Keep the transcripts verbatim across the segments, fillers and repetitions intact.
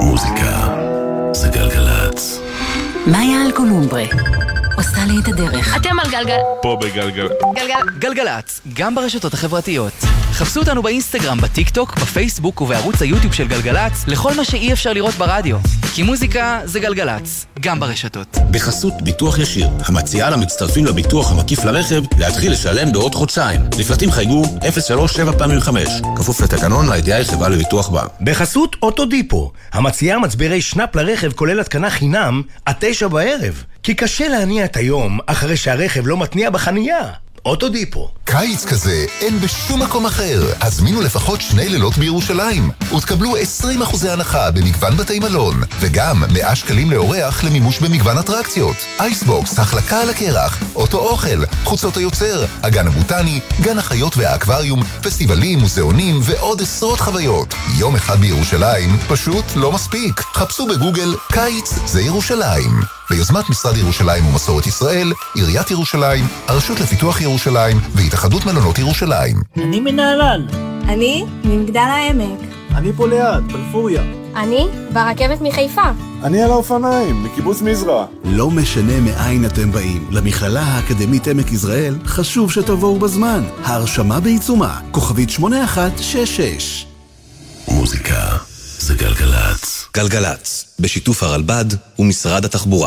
מוזיקה זה גלגלץ. מאיה אלקולומברה עושה לי את הדרך. אתם על גלגל... פה בגלגל... גלגל... גלגלץ, גם ברשתות החברתיות. חפשו אותנו באינסטגרם, בטיק טוק, בפייסבוק ובערוץ היוטיוב של גלגלץ לכל מה שאי אפשר לראות ברדיו. כי מוזיקה זה גלגלץ, גם ברשתות. בחסות ביטוח ישיר, המציעה למצטרפים לביטוח המקיף לרכב להתחיל לשלם בעוד חודשיים. לפרטים חייגו אפס שלוש שבע פעמים חמש, כפוף לתקנון ה-איי די איי חברה לביטוח בע"מ. בחסות אוטודיפו, המציעה מצברי שנאפ לרכב כולל התקנה חינם עד תשע בערב. כי קשה להניע את היום אחרי שהרכב לא מתניע בחנייה. אוטודיפו. קיץ כזה אין בשום מקום אחר. הזמינו לפחות שני לילות בירושלים ותקבלו עשרים אחוז הנחה במגוון בתי מלון וגם מאה שקלים לאורח למימוש במגוון אטרקציות. אייסבוקס, החלקה על הקרח, אוטו אוכל, חוצות היוצר, הגן הבוטני, גן החיות והאקווריום, פסטיבלים, מוזיאונים ועוד עשרות חוויות. יום אחד בירושלים פשוט לא מספיק. חפשו בגוגל קיץ זה ירושלים. ביוזמת משרד ירושלים ומסורת ישראל, עיריית ירושלים, הרשות לפיתוח ירושלים והתאחדות מלונות ירושלים. אני מנהלל. אני ממגדל העמק. אני פה ליד, בלפוריה. אני ברכבת מחיפה. אני על האופניים, מקיבוץ מזרע. לא משנה מאין אתם באים, למכללה האקדמית עמק יזרעאל חשוב שתבואו בזמן. ההרשמה בעיצומה, כוכבית שמונה אחת שש שש. מוזיקה זה גלגלץ. גלגלץ, בשיתוף הרלב"ד ומשרד התחבורה.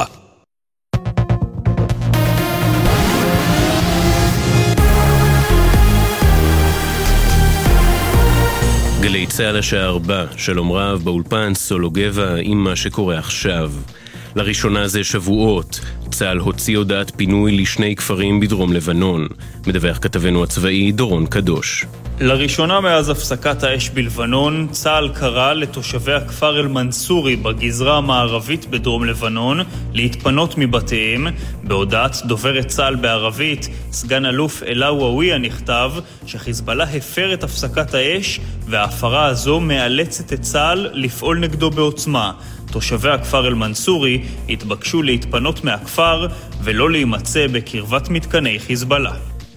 גלי צהל השעה ארבע, שלום רב, באולפן סולו גבע עם מה שקורה עכשיו. לראשונה זה שבועות, צהל הוציא הודעת פינוי לשני כפרים בדרום לבנון. מדווח כתבנו הצבאי דורון קדוש. לראשונה מאז הפסקת האש בלבנון, צה"ל קרא לתושבי הכפר אל-מנסורי בגזרה המערבית בדרום לבנון להתפנות מבתיהם. בהודעת דוברת צה"ל בערבית, סגן אלוף אלאוויה נכתב שחיזבאללה הפר את הפסקת האש וההפרה הזו מאלצת את צה"ל לפעול נגדו בעוצמה. תושבי הכפר אל-מנסורי התבקשו להתפנות מהכפר ולא להימצא בקרבת מתקני חיזבאללה.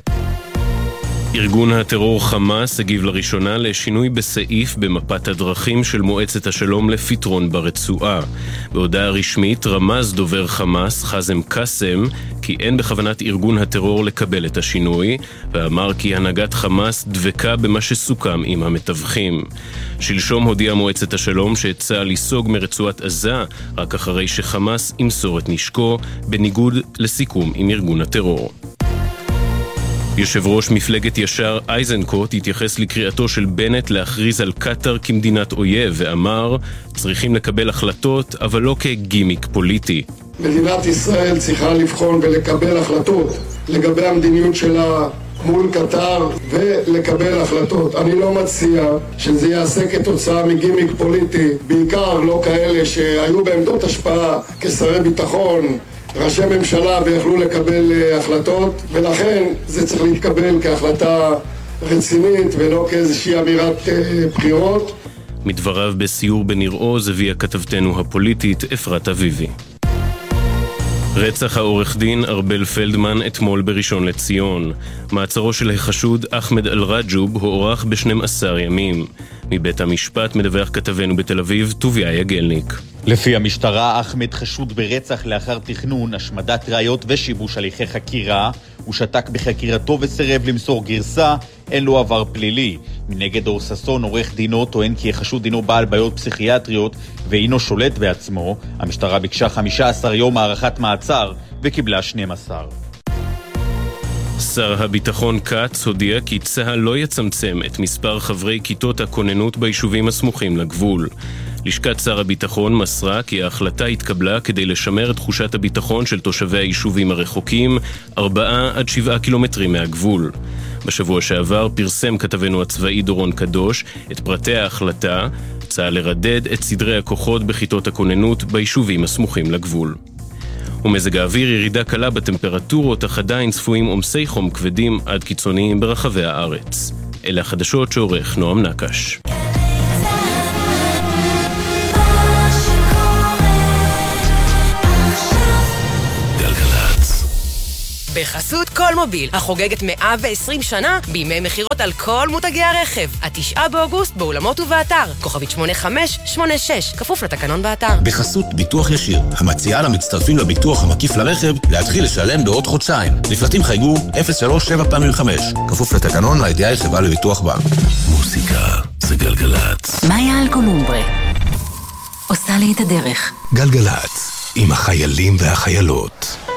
ארגון הטרור חמאס הגיב לראשונה לשינוי בסעיף במפת הדרכים של מועצת השלום לפתרון ברצועה. בהודעה רשמית רמז דובר חמאס חזם קסם כי אין בכוונת ארגון הטרור לקבל את השינוי, ואמר כי הנהגת חמאס דבקה במה שסוכם עם המתווכים. שלשום הודיעה מועצת השלום שצה"ל ייסוג מרצועת עזה רק אחרי שחמאס ימסור את נשקו, בניגוד לסיכום עם ארגון הטרור. יושב ראש מפלגת ישר אייזנקוט התייחס לקריאתו של בנט להכריז על קטר כמדינת אויב ואמר, צריכים לקבל החלטות אבל לא כגימיק פוליטי. מדינת ישראל צריכה לבחון ולקבל החלטות לגבי המדיניות שלה מול קטר ולקבל החלטות. אני לא מציע שזה יעשה כתוצאה מגימיק פוליטי, בעיקר לא כאלה שהיו בעמדות השפעה כשרי ביטחון, ראשי ממשלה ויכלו לקבל החלטות, ולכן זה צריך להתקבל כהחלטה רצינית ולא כאיזושהי אמירת בחירות. מדבריו בסיור בניר עוז הביאה כתבתנו הפוליטית אפרת אביבי. רצח העורך דין ארבל פלדמן אתמול בראשון לציון. מעצרו של החשוד אחמד אל-רג'וב הוארך ב-שנים עשר ימים. מבית המשפט מדווח כתבנו בתל אביב טוביה יגלניק. לפי המשטרה, אחמד חשוד ברצח לאחר תכנון, השמדת ראיות ושיבוש הליכי חקירה. הוא שתק בחקירתו וסירב למסור גרסה, אין לו עבר פלילי. מנגד אור ששון, עורך דינו, טוען כי החשוד דינו בעל בעיות פסיכיאטריות ואינו שולט בעצמו. המשטרה ביקשה חמישה עשר יום הארכת מעצר וקיבלה שנים עשר. שר הביטחון קץ הודיע כי צה"ל לא יצמצם את מספר חברי כיתות הכוננות ביישובים הסמוכים לגבול. לשכת שר הביטחון מסרה כי ההחלטה התקבלה כדי לשמר את תחושת הביטחון של תושבי היישובים הרחוקים ארבעה עד שבעה קילומטרים מהגבול. בשבוע שעבר פרסם כתבנו הצבאי דורון קדוש את פרטי ההחלטה, צה"ל לרדד את סדרי הכוחות בכיתות הכוננות ביישובים הסמוכים לגבול. ומזג האוויר ירידה קלה בטמפרטורות, אך עדיין צפויים עומסי חום כבדים עד קיצוניים ברחבי הארץ. אלה החדשות שעורך נועם נקש. בחסות כל מוביל, החוגגת מאה ועשרים שנה בימי מחירות על כל מותגי הרכב. התשעה באוגוסט באולמות ובאתר. כוכבית שמונה חמש שמונה שש, כפוף לתקנון באתר. בחסות ביטוח ישיר, המציעה למצטרפים לביטוח המקיף לרכב להתחיל לשלם בעוד חודשיים. לפרטים חייגו אפס שלוש שבע פעמים חמש, כפוף לתקנון לידיעה חברה לביטוח בנק. מוזיקה זה גלגלצ. מאיה אלקולומברה עושה לי את הדרך. גלגלצ, עם החיילים והחיילות.